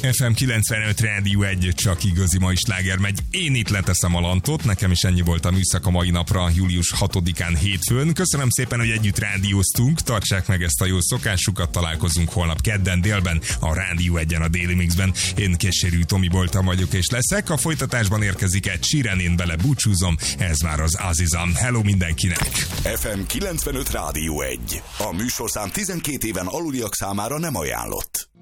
FM 95 Rádió 1, csak igazi mai sláger megy. Én itt leteszem a lantot, nekem is ennyi volt a műszak a mai napra, július 6-án hétfőn. Köszönöm szépen, hogy együtt rádióztunk, tartsák meg ezt a jó szokásukat, találkozunk holnap kedden délben, a Rádió 1-en, a Déli Mixben. Én Késérű Tomi voltam vagyok és leszek, a folytatásban érkezik egy Sheeran, én bele búcsúzom, ez már az Azizam. Hello mindenkinek! FM 95 Rádió 1. A műsorszám 12 éven aluliak számára nem ajánlott.